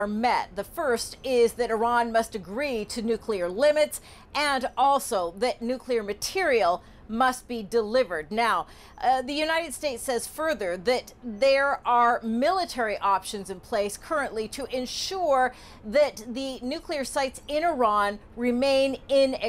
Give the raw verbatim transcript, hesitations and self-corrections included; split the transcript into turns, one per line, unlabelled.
are met. The first is that Iran must agree to nuclear limits and also that nuclear material must be delivered. Now, uh, the United States says further that there are military options in place currently to ensure that the nuclear sites in Iran remain inaccessible.